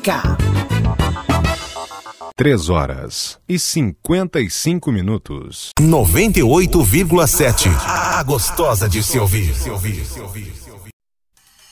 cá. 3h55. 98,7. A gostosa de se ouvir.